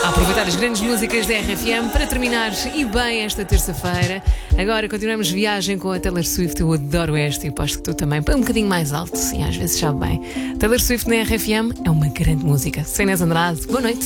A aproveitar as grandes músicas da RFM para terminar e bem esta terça-feira. Agora continuamos viagem com a Taylor Swift. Eu adoro esta e aposto que tu também. Põe um bocadinho mais alto, sim, às vezes sabe bem. Taylor Swift na RFM é uma grande música. Sou Inês Andrade, boa noite.